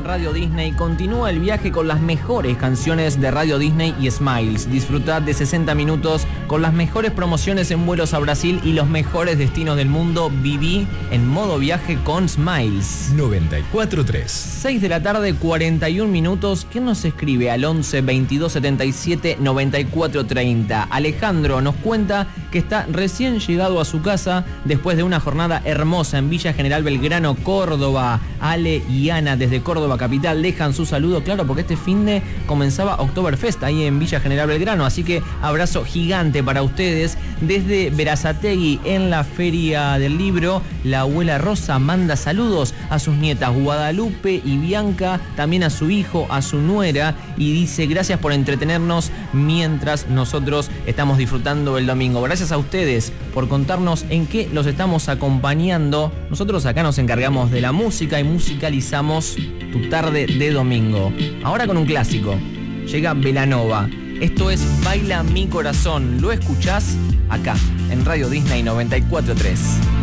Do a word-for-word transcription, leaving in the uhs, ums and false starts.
en Radio Disney. Continúa el viaje con las mejores canciones de Radio Disney y Smiles. Disfrutad de sesenta minutos con las mejores promociones en vuelos a Brasil y los mejores destinos del mundo. Viví en modo viaje con Smiles. noventa y cuatro punto tres. seis de la tarde, cuarenta y un minutos. ¿Quién nos escribe al once veintidós setenta y siete noventa y cuatro treinta? Alejandro nos cuenta que está recién llegado a su casa después de una jornada hermosa en Villa General Belgrano, Córdoba. Ale y Ana desde Córdoba capital dejan su saludo, claro, porque este fin de comenzaba Oktoberfest ahí en Villa General Belgrano, así que abrazo gigante para ustedes. Desde Berazategui en la Feria del Libro, la abuela Rosa manda saludos a sus nietas Guadalupe y Bianca, también a su hijo, a su nuera, y dice gracias por entretenernos mientras nosotros estamos disfrutando el domingo. Gracias a ustedes por contarnos en qué los estamos acompañando. Nosotros acá nos encargamos de la música y musicalizamos tu tarde de domingo. Ahora con un clásico. Llega Belanova. Esto es Baila mi corazón. ¿Lo escuchás? Acá, en Radio Disney noventa y cuatro punto tres.